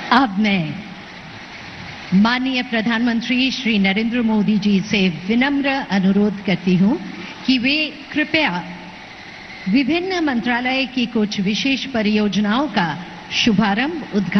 अब मैं माननीय प्रधानमंत्री श्री नरेंद्र मोदी जी से विनम्र अनुरोध करती हूं कि वे कृपया विभिन्न मंत्रालय की कुछ विशेष परियोजनाओं का शुभारंभ, उद्घाटन